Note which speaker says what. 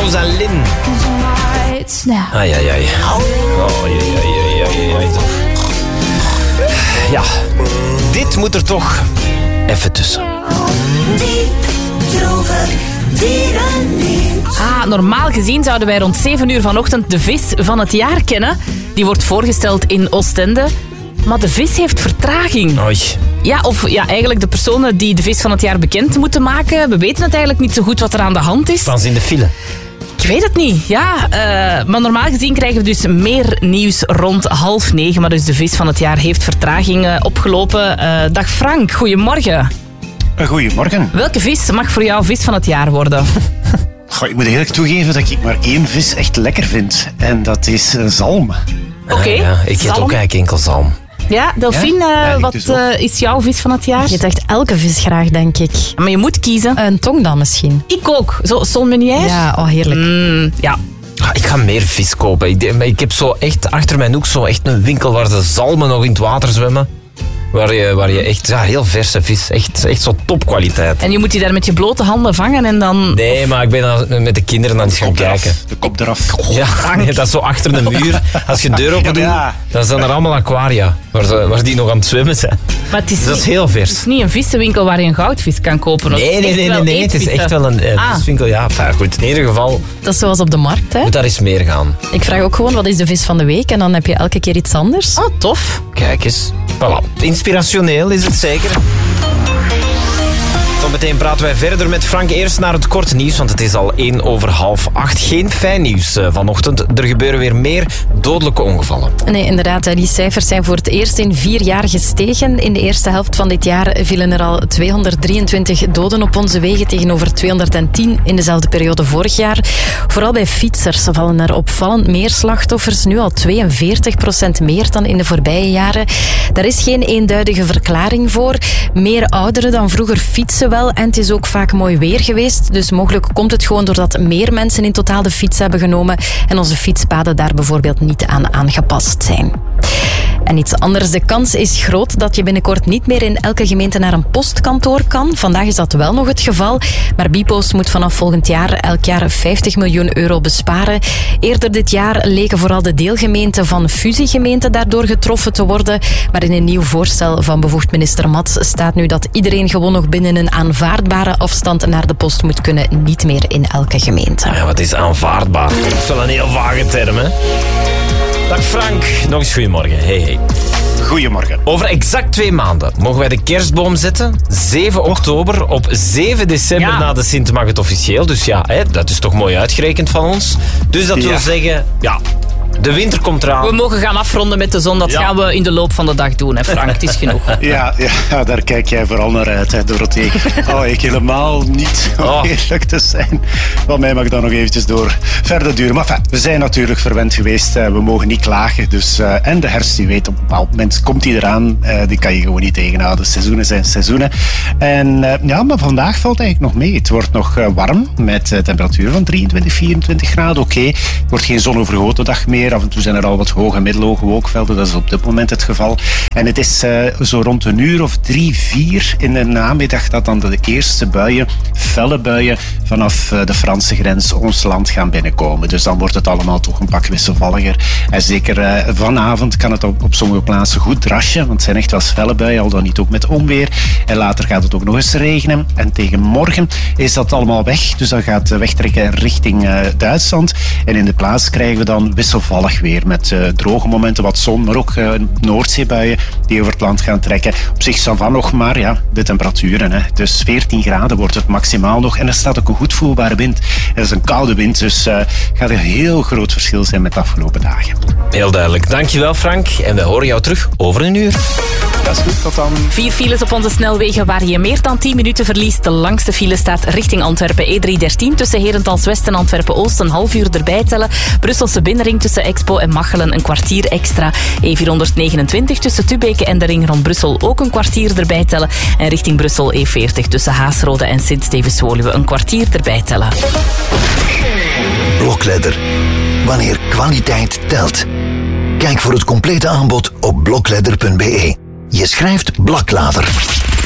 Speaker 1: Koos en Lin. Ai. Ja, dit moet er toch even tussen.
Speaker 2: Normaal gezien zouden wij rond 7 uur vanochtend de vis van het jaar kennen. Die wordt voorgesteld in Oostende. Maar de vis heeft vertraging.
Speaker 1: Oei.
Speaker 2: Ja, eigenlijk de personen die de vis van het jaar bekend moeten maken. We weten het eigenlijk niet zo goed wat er aan de hand is.
Speaker 1: Staan ze in de file?
Speaker 2: Ik weet het niet, ja. Maar normaal gezien krijgen we dus meer nieuws rond 8:30. Maar dus de vis van het jaar heeft vertraging opgelopen. Dag Frank, goedemorgen.
Speaker 3: Goedemorgen.
Speaker 2: Welke vis mag voor jou vis van het jaar worden?
Speaker 3: Goh, ik moet eerlijk toegeven dat ik maar één vis echt lekker vind. En dat is zalm.
Speaker 2: Oké.
Speaker 1: Ja, ik eet ook eigenlijk enkel zalm.
Speaker 2: Ja, Delphine, wat
Speaker 3: dus
Speaker 2: is jouw vis van het jaar?
Speaker 4: Je eet echt elke vis graag, denk ik.
Speaker 2: Maar je moet kiezen.
Speaker 4: Een tong dan misschien.
Speaker 2: Ik ook. Zo solmenière?
Speaker 4: Ja, heerlijk.
Speaker 2: Ja.
Speaker 1: Ik ga meer vis kopen. Ik heb zo echt achter mijn hoek zo echt een winkel waar de zalmen nog in het water zwemmen. Waar je echt heel verse vis, echt zo topkwaliteit.
Speaker 2: En je moet die daar met je blote handen vangen en dan...
Speaker 1: Nee, maar ik ben dan met de kinderen aan het gaan kijken.
Speaker 3: De kop eraf.
Speaker 1: Ja, nee, dat is zo achter een muur. Als je de deur open doet, dan zijn er allemaal aquaria waar die nog aan het zwemmen zijn.
Speaker 2: Maar het is
Speaker 1: dat is heel vers.
Speaker 2: Het is niet een vissenwinkel waar je een goudvis kan kopen.
Speaker 1: Nee. Het is echt wel een viswinkel. Ja, goed. In ieder geval...
Speaker 4: Dat is zoals op de markt, hè?
Speaker 1: Moet daar eens meer gaan.
Speaker 4: Ik vraag ook gewoon, wat is de vis van de week? En dan heb je elke keer iets anders.
Speaker 2: Oh, tof.
Speaker 1: Kijk eens. Voilà. Inspirationeel is het zeker. Zometeen praten wij verder met Frank. Eerst naar het korte nieuws, want het is al 7:01. Geen fijn nieuws vanochtend. Er gebeuren weer meer dodelijke ongevallen.
Speaker 4: Nee, inderdaad. Die cijfers zijn voor het eerst in 4 jaar gestegen. In de eerste helft van dit jaar vielen er al 223 doden op onze wegen tegenover 210 in dezelfde periode vorig jaar. Vooral bij fietsers vallen er opvallend meer slachtoffers. Nu al 42% meer dan in de voorbije jaren. Daar is geen eenduidige verklaring voor. Meer ouderen dan vroeger fietsen wel. En het is ook vaak mooi weer geweest. Dus mogelijk komt het gewoon doordat meer mensen in totaal de fiets hebben genomen en onze fietspaden daar bijvoorbeeld niet aan aangepast zijn. En iets anders. De kans is groot dat je binnenkort niet meer in elke gemeente naar een postkantoor kan. Vandaag is dat wel nog het geval. Maar Bpost moet vanaf volgend jaar elk jaar 50 miljoen euro besparen. Eerder dit jaar leken vooral de deelgemeenten van fusiegemeenten daardoor getroffen te worden. Maar in een nieuw voorstel van bevoegd minister Mats staat nu dat iedereen gewoon nog binnen een aanvaardbare afstand naar de post moet kunnen. Niet meer in elke gemeente.
Speaker 1: Ja, wat is aanvaardbaar? Dat is wel een heel vage term, hè? Dag Frank, nog eens goedemorgen. Hey.
Speaker 3: Goedemorgen.
Speaker 1: Over exact 2 maanden mogen wij de kerstboom zetten. 7 oktober, op 7 december na de Sint mag het officieel. Dus ja, dat is toch mooi uitgerekend van ons. Dus dat wil zeggen, de winter komt eraan.
Speaker 2: We mogen gaan afronden met de zon. Dat gaan we in de loop van de dag doen, hè Frank. Het is genoeg.
Speaker 3: Ja, daar kijk jij vooral naar uit, hè, Dorothee. Ik helemaal niet, om eerlijk te zijn. Van mij mag dat nog eventjes verder duren. Maar we zijn natuurlijk verwend geweest. We mogen niet klagen. Dus, en de herfst, je weet, op een bepaald moment komt die eraan. Die kan je gewoon niet tegenhouden. Seizoenen zijn seizoenen. En maar vandaag valt eigenlijk nog mee. Het wordt nog warm, met temperatuur van 23, 24 graden. Oké, het wordt geen zonovergoten dag meer. Af en toe zijn er al wat hoge en middelhoge wolkenvelden. Dat is op dit moment het geval. En het is zo rond een uur of 3, 4 in de namiddag dat dan de eerste buien, felle buien, vanaf de Franse grens ons land gaan binnenkomen. Dus dan wordt het allemaal toch een pak wisselvalliger. En zeker vanavond kan het op sommige plaatsen goed drasje, want het zijn echt wel felle buien, al dan niet ook met onweer. En later gaat het ook nog eens regenen. En tegen morgen is dat allemaal weg. Dus dan gaat het wegtrekken richting Duitsland. En in de plaats krijgen we dan wisselvallig weer met droge momenten, wat zon, maar ook Noordzeebuien die over het land gaan trekken. Op zich zal van nog maar de temperaturen. Hè. Dus 14 graden wordt het maximaal nog. En er staat ook een goed voelbare wind. Het is een koude wind, dus gaat een heel groot verschil zijn met de afgelopen dagen.
Speaker 1: Heel duidelijk. Dankjewel Frank. En we horen jou terug over een uur.
Speaker 3: Dat is goed, tot dan.
Speaker 2: 4 files op onze snelwegen waar je meer dan 10 minuten verliest. De langste file staat richting Antwerpen. E313 tussen Herentals West en Antwerpen-Oost. Een half uur erbij tellen. Brusselse binnenring tussen Expo en Machelen een kwartier extra. E429 tussen Tubeke en de ring rond Brussel ook een kwartier erbij tellen. En richting Brussel E40 tussen Haasrode en Sint-Stevens-Woluwe een kwartier erbij tellen.
Speaker 5: Blokledder. Wanneer kwaliteit telt. Kijk voor het complete aanbod op blokledder.be. Je schrijft Blaklader.